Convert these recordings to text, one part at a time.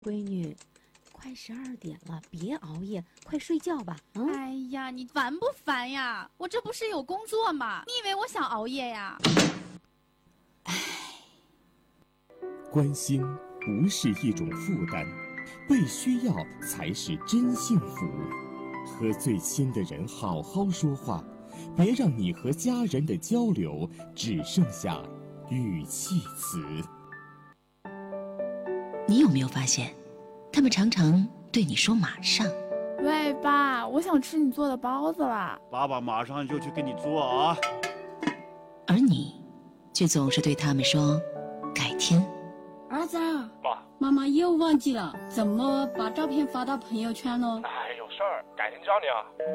闺女，快12点了，别熬夜，快睡觉吧。 哎呀，你烦不烦呀？我这不是有工作吗？你以为我想熬夜呀？ 关心不是一种负担，被需要才是真幸福。和最亲的人好好说话，别让你和家人的交流只剩下语气词。 你有没有发现，他们常常对你说马上。 喂，爸，我想吃你做的包子啦。 爸爸马上就去给你做啊。 而你却总是对他们说改天。 儿子， 爸， 妈妈又忘记了怎么把照片发到朋友圈了。 哎，有事儿，改天教你啊。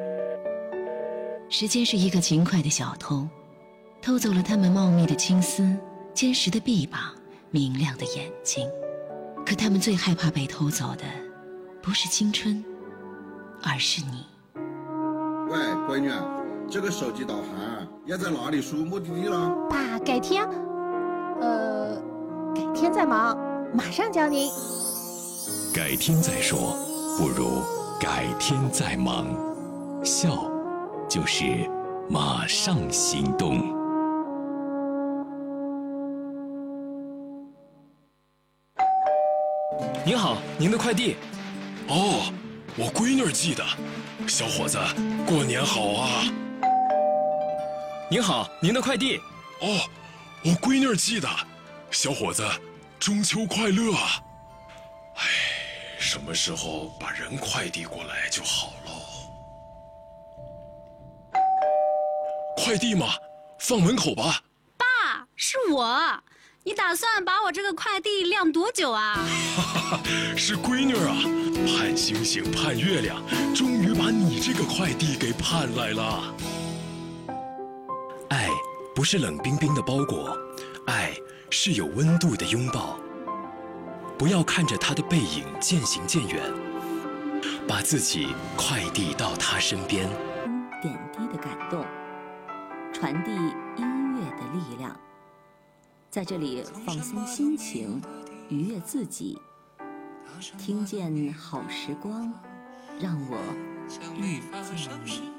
时间是一个勤快的小偷，偷走了他们茂密的青丝、坚实的臂膀、明亮的眼睛。可他们最害怕被偷走的，不是青春，而是你。 喂，闺女，这个手机导航要在哪里输目的地了？ 爸，改天，改天再忙，马上教您。 改天再说，不如改天再忙。笑，就是马上行动。 您好，您的快递。 哦，我闺女寄的。小伙子，过年好啊！ 您好，您的快递。 哦，我闺女寄的。小伙子，中秋快乐啊！哎，什么时候把人快递过来就好喽？快递吗？放门口吧。 爸，是我。你打算把我这个快递晾多久啊？ 是闺女啊，盼星星盼月亮，终于把你这个快递给盼来了。 爱不是冷冰冰的包裹，爱是有温度的拥抱。不要看着他的背影渐行渐远，把自己快递到他身边。 点滴的感动，传递音乐的力量。在这里放松心情，愉悦自己，听见好时光，让我遇见你。